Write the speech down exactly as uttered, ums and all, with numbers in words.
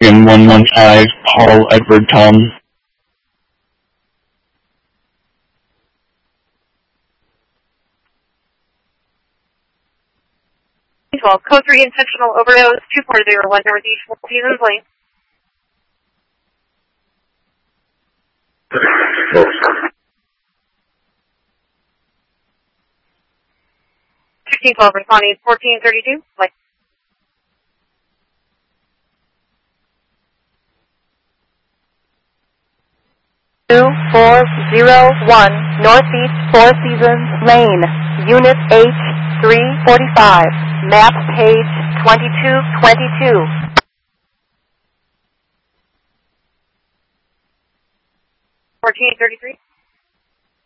In one one five, Paul Edward Tom. twelve, code three, intentional overdose, two four zero one Northeast, Four Seasons Lane. fifteen twelve, responding fourteen thirty-two, like. two four zero one Northeast Four Seasons Lane, Unit H three forty-five, map page twenty-two twenty-two. fourteen thirty-three.